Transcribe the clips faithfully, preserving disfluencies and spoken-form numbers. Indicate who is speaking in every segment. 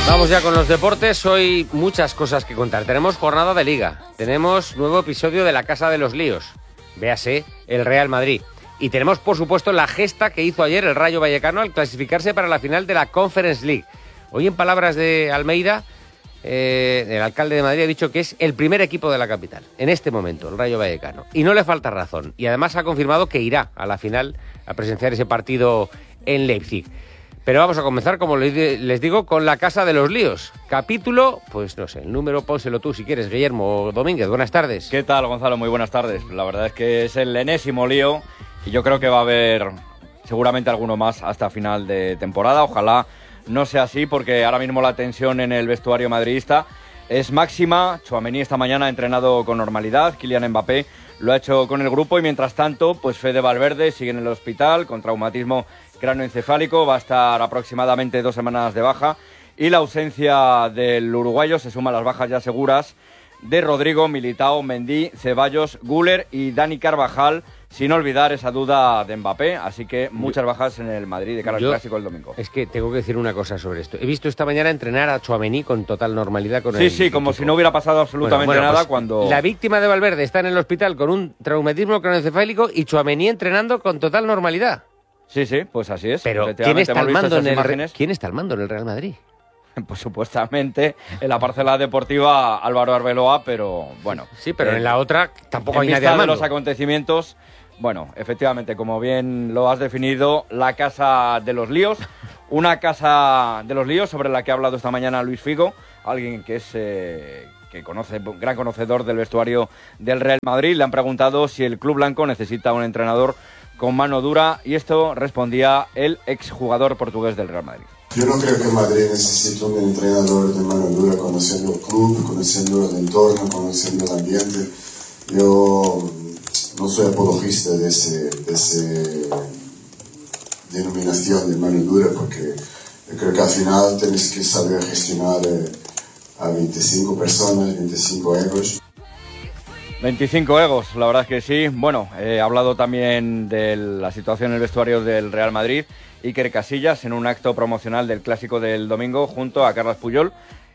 Speaker 1: Vamos ya con los deportes. Hoy muchas cosas que contar. Tenemos jornada de Liga, tenemos nuevo episodio de La Casa de los Líos, véase el Real Madrid. Y tenemos, por supuesto, la gesta que hizo ayer el Rayo Vallecano al clasificarse para la final de la Conference League. Hoy, en palabras de Almeida, eh, el alcalde de Madrid ha dicho que es el primer equipo de la capital, en este momento, el Rayo Vallecano. Y no le falta razón. Y además ha confirmado que irá a la final a presenciar ese partido en Leipzig. Pero vamos a comenzar, como les digo, con La Casa de los Líos. Capítulo, pues no sé, el número pónselo tú si quieres, Guillermo Domínguez. Buenas tardes.
Speaker 2: ¿Qué tal, Gonzalo? Muy buenas tardes. La verdad es que es el enésimo lío y yo creo que va a haber seguramente alguno más hasta final de temporada. Ojalá no sea así, porque ahora mismo la tensión en el vestuario madridista es máxima. Tchouaméni esta mañana ha entrenado con normalidad, Kylian Mbappé lo ha hecho con el grupo y mientras tanto, pues Fede Valverde sigue en el hospital con traumatismo cráneoencefálico, va a estar aproximadamente dos semanas de baja y la ausencia del uruguayo se suma a las bajas ya seguras de Rodrigo, Militao, Mendy, Ceballos, Güler y Dani Carvajal, sin olvidar esa duda de Mbappé, así que muchas bajas en el Madrid de cara al
Speaker 1: Yo,
Speaker 2: clásico el domingo.
Speaker 1: Es que tengo que decir una cosa sobre esto. He visto esta mañana entrenar a Tchouaméni con total normalidad. Con
Speaker 2: sí,
Speaker 1: el
Speaker 2: sí, como
Speaker 1: equipo.
Speaker 2: si no hubiera pasado absolutamente
Speaker 1: bueno, bueno,
Speaker 2: nada
Speaker 1: pues
Speaker 2: cuando...
Speaker 1: La víctima de Valverde está en el hospital con un traumatismo craneoencefálico y Tchouaméni entrenando con total normalidad.
Speaker 2: Sí, sí, pues así es.
Speaker 1: Pero ¿quién está, al mando en el, ¿quién está al mando en el Real Madrid?
Speaker 2: Pues supuestamente en la parcela deportiva Álvaro Arbeloa, pero bueno.
Speaker 1: Sí, pero
Speaker 2: eh,
Speaker 1: en la otra tampoco
Speaker 2: hay
Speaker 1: hay nadie al mando.
Speaker 2: De los acontecimientos, bueno, efectivamente, como bien lo has definido, la Casa de los Líos, una Casa de los Líos sobre la que ha hablado esta mañana Luis Figo, alguien que es eh, que conoce, gran conocedor del vestuario del Real Madrid. Le han preguntado si el club blanco necesita un entrenador con mano dura y esto respondía el exjugador portugués del Real Madrid.
Speaker 3: Yo no creo que Madrid necesite un entrenador de mano dura, conociendo el club, conociendo el entorno, conociendo el ambiente. Yo no soy apologista de ese, de ese denominación de mano dura, porque yo creo que al final tienes que saber gestionar eh, a veinticinco personas, veinticinco egos.
Speaker 2: veinticinco egos, la verdad es que sí. Bueno, he hablado también de la situación en el vestuario del Real Madrid. Iker Casillas en un acto promocional del Clásico del domingo junto a Carles Puyol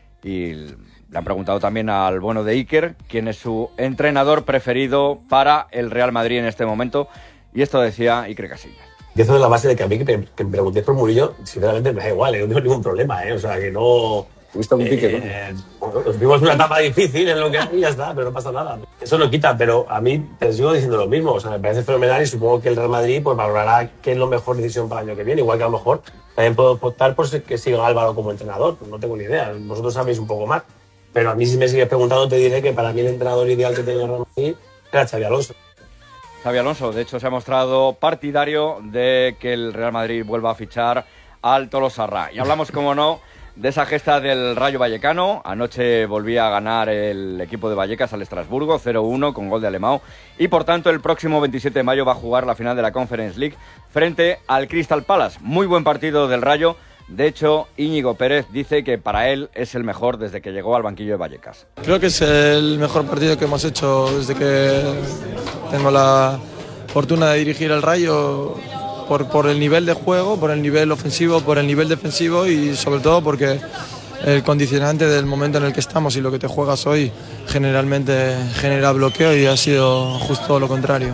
Speaker 2: y le han preguntado también al bueno de Iker quién es su entrenador preferido para el Real Madrid en este momento y esto decía Iker Casillas.
Speaker 4: Empiezo de la base de que a mí que me, que me preguntéis por Murillo, sinceramente me da igual, ¿eh? No tengo ningún problema, ¿eh? O sea, que no...
Speaker 5: ¿Tuviste algún pique?
Speaker 4: Eh, bueno, nos vimos una etapa difícil en lo que hay y ya está, pero no pasa nada. Eso no quita, pero a mí te sigo diciendo lo mismo. O sea, me parece fenomenal y supongo que el Real Madrid pues valorará qué es la mejor decisión para el año que viene. Igual que a lo mejor también puedo optar por que siga Álvaro como entrenador. No tengo ni idea. Vosotros sabéis un poco más. Pero a mí si me sigues preguntando te diré que para mí el entrenador ideal que tenía el Real Madrid era Xabi Alonso.
Speaker 2: Xabi Alonso, de hecho, se ha mostrado partidario de que el Real Madrid vuelva a fichar al Tolosarra. Y hablamos, como no, de esa gesta del Rayo Vallecano. Anoche volvía a ganar el equipo de Vallecas al Estrasburgo, cero uno con gol de Alemão. Y por tanto el próximo veintisiete de mayo va a jugar la final de la Conference League frente al Crystal Palace. Muy buen partido del Rayo. De hecho, Íñigo Pérez dice que para él es el mejor desde que llegó al banquillo de Vallecas.
Speaker 6: Creo que es el mejor partido que hemos hecho desde que tengo la fortuna de dirigir el Rayo. Por, por el nivel de juego, por el nivel ofensivo, por el nivel defensivo y sobre todo porque el condicionante del momento en el que estamos y lo que te juegas hoy generalmente genera bloqueo y ha sido justo lo contrario.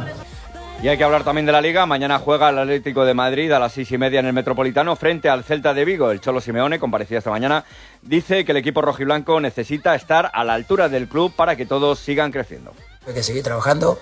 Speaker 2: Y hay que hablar también de la Liga. Mañana juega el Atlético de Madrid a las seis y media en el Metropolitano frente al Celta de Vigo. El Cholo Simeone, comparecía esta mañana, dice que el equipo rojiblanco necesita estar a la altura del club para que todos sigan creciendo.
Speaker 7: Hay que seguir trabajando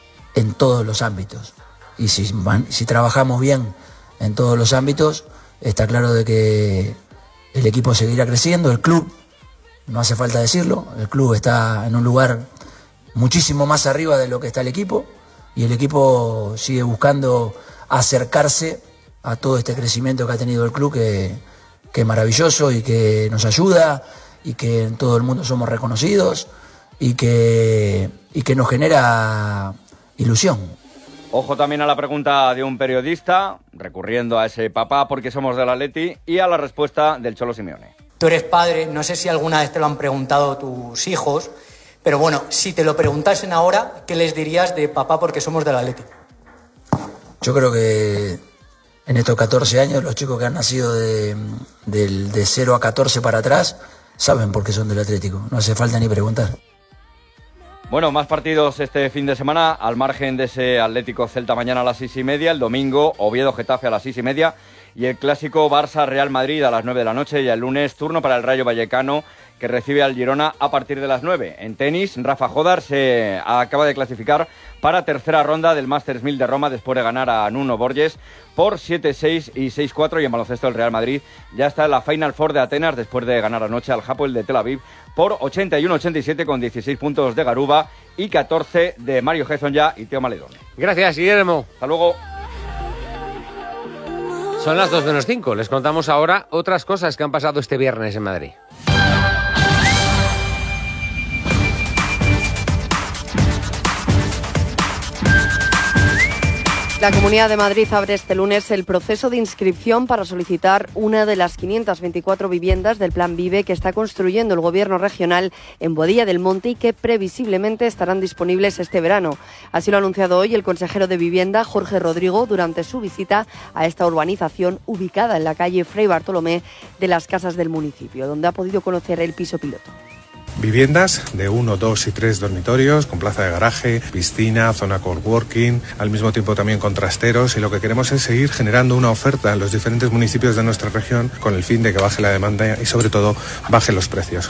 Speaker 7: en todos los ámbitos. Y si, si trabajamos bien en todos los ámbitos, está claro de que el equipo seguirá creciendo, el club, no hace falta decirlo, el club está en un lugar muchísimo más arriba de lo que está el equipo y el equipo sigue buscando acercarse a todo este crecimiento que ha tenido el club, que, que es maravilloso y que nos ayuda y que en todo el mundo somos reconocidos y que, y que nos genera ilusión.
Speaker 2: Ojo también a la pregunta de un periodista, recurriendo a ese papá porque somos del Atleti, y a la respuesta del Cholo Simeone.
Speaker 8: Tú eres padre, no sé si alguna vez te lo han preguntado tus hijos, pero bueno, si te lo preguntasen ahora, ¿qué les dirías de papá porque somos del Atleti?
Speaker 7: Yo creo que en estos catorce años, los chicos que han nacido de, de, de cero a catorce para atrás saben por qué son del Atlético, no hace falta ni preguntar.
Speaker 2: Bueno, más partidos este fin de semana, al margen de ese Atlético Celta mañana a las seis y media, el domingo Oviedo Getafe a las seis y media y el clásico Barça Real Madrid a las nueve de la noche, y el lunes turno para el Rayo Vallecano, que recibe al Girona a partir de las nueve. En tenis, Rafa Jodar se acaba de clasificar para tercera ronda del Masters mil de Roma después de ganar a Nuno Borges por siete seis y seis cuatro, y en baloncesto el Real Madrid ya está en la Final Four de Atenas después de ganar anoche al Hapoel de Tel Aviv por ochenta y uno ochenta y siete con dieciséis puntos de Garuba y catorce de Mario Hezonja y Teo Maledón.
Speaker 1: Gracias, Guillermo.
Speaker 2: Hasta luego.
Speaker 1: Son las dos menos cinco. Les contamos ahora otras cosas que han pasado este viernes en Madrid.
Speaker 5: La Comunidad de Madrid abre este lunes el proceso de inscripción para solicitar una de las quinientas veinticuatro viviendas del Plan Vive que está construyendo el Gobierno regional en Boadilla del Monte y que previsiblemente estarán disponibles este verano. Así lo ha anunciado hoy el consejero de Vivienda, Jorge Rodrigo, durante su visita a esta urbanización ubicada en la calle Fray Bartolomé de las Casas del municipio, donde ha podido conocer el piso piloto.
Speaker 9: Viviendas de uno, dos y tres dormitorios, con plaza de garaje, piscina, zona coworking, al mismo tiempo también con trasteros, y lo que queremos es seguir generando una oferta en los diferentes municipios de nuestra región con el fin de que baje la demanda y sobre todo bajen los precios.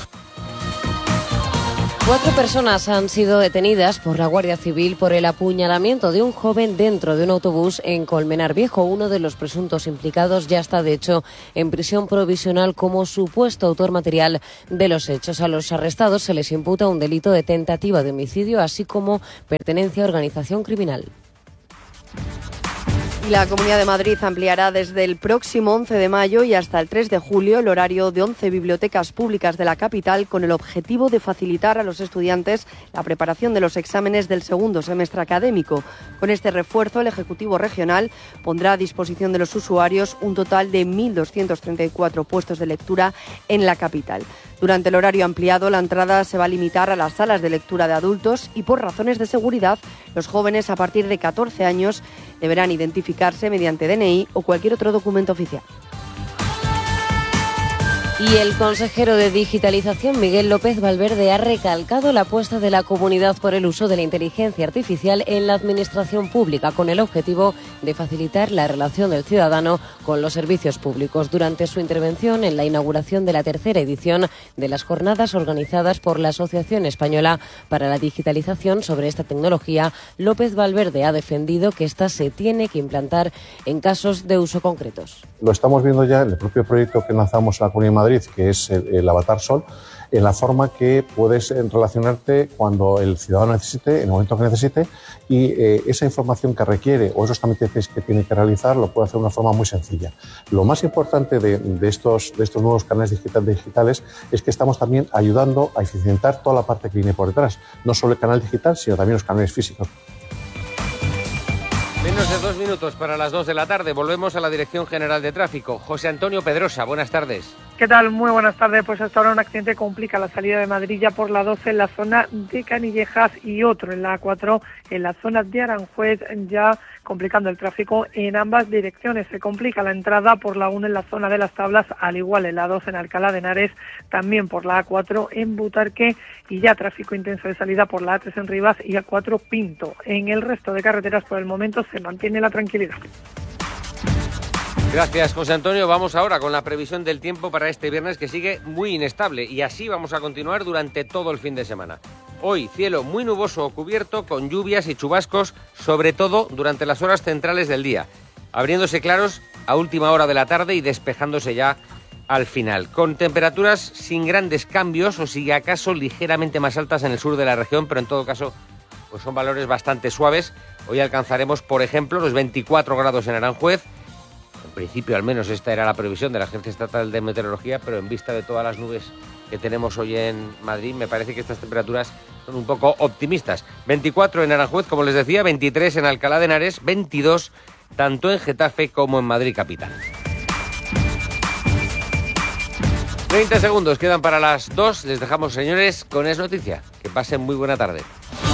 Speaker 10: Cuatro personas han sido detenidas por la Guardia Civil por el apuñalamiento de un joven dentro de un autobús en Colmenar Viejo. Uno de los presuntos implicados ya está, de hecho, en prisión provisional como supuesto autor material de los hechos. A los arrestados se les imputa un delito de tentativa de homicidio, así como pertenencia a organización criminal.
Speaker 5: La Comunidad de Madrid ampliará desde el próximo once de mayo y hasta el tres de julio el horario de once bibliotecas públicas de la capital, con el objetivo de facilitar a los estudiantes la preparación de los exámenes del segundo semestre académico. Con este refuerzo, el Ejecutivo Regional pondrá a disposición de los usuarios un total de mil doscientos treinta y cuatro puestos de lectura en la capital. Durante el horario ampliado, la entrada se va a limitar a las salas de lectura de adultos y, por razones de seguridad, los jóvenes a partir de catorce años deberán identificarse mediante D N I o cualquier otro documento oficial.
Speaker 10: Y el consejero de Digitalización, Miguel López Valverde, ha recalcado la apuesta de la comunidad por el uso de la inteligencia artificial en la administración pública, con el objetivo de facilitar la relación del ciudadano con los servicios públicos. Durante su intervención en la inauguración de la tercera edición de las jornadas organizadas por la Asociación Española para la Digitalización sobre esta tecnología, López Valverde ha defendido que esta se tiene que implantar en casos de uso concretos.
Speaker 11: Lo estamos viendo ya en el propio proyecto que lanzamos en la Comunidad de Madrid, que es el, el Avatar Sol, en la forma que puedes relacionarte cuando el ciudadano necesite, en el momento que necesite, y eh, esa información que requiere o esos trámites que tiene que realizar lo puede hacer de una forma muy sencilla. Lo más importante de, de, estos, de estos nuevos canales digital, digitales es que estamos también ayudando a eficientar toda la parte que viene por detrás, no solo el canal digital, sino también los canales físicos.
Speaker 1: Menos de dos minutos para las dos de la tarde. Volvemos a la Dirección General de Tráfico. José Antonio Pedrosa, buenas tardes.
Speaker 12: ¿Qué tal? Muy buenas tardes. Pues hasta ahora un accidente complica la salida de Madrid ya por la doce en la zona de Canillejas y otro en la A cuatro en la zona de Aranjuez, ya complicando el tráfico en ambas direcciones. Se complica la entrada por la uno en la zona de Las Tablas, al igual en la dos en Alcalá de Henares, también por la A cuatro en Butarque, y ya tráfico intenso de salida por la A tres en Rivas y A cuatro Pinto. En el resto de carreteras por el momento se mantiene la tranquilidad.
Speaker 1: Gracias, José Antonio. Vamos ahora con la previsión del tiempo para este viernes, que sigue muy inestable, y así vamos a continuar durante todo el fin de semana. Hoy, cielo muy nuboso o cubierto, con lluvias y chubascos, sobre todo durante las horas centrales del día, abriéndose claros a última hora de la tarde y despejándose ya al final, con temperaturas sin grandes cambios o si acaso ligeramente más altas en el sur de la región, pero en todo caso pues son valores bastante suaves. Hoy alcanzaremos, por ejemplo, los veinticuatro grados en Aranjuez. En principio, al menos, esta era la previsión de la Agencia Estatal de Meteorología, pero en vista de todas las nubes que tenemos hoy en Madrid, me parece que estas temperaturas son un poco optimistas. veinticuatro en Aranjuez, como les decía, veintitrés en Alcalá de Henares, veintidós tanto en Getafe como en Madrid capital. veinte segundos quedan para las dos. Les dejamos, señores, con Es Noticia. Que pasen muy buena tarde.